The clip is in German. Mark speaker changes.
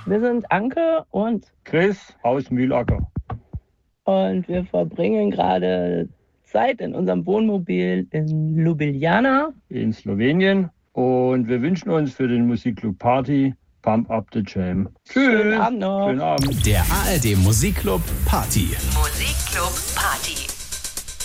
Speaker 1: Wir sind Anke und
Speaker 2: Chris aus Mühlacker.
Speaker 1: Und wir verbringen gerade Zeit in unserem Wohnmobil in Ljubljana
Speaker 2: in Slowenien. Und wir wünschen uns für den Musikclub Party Pump Up the Jam. Tschüss.
Speaker 1: Schönen Abend noch.
Speaker 2: Schönen Abend.
Speaker 3: Der ARD Musikclub Party.
Speaker 4: Musikclub Party.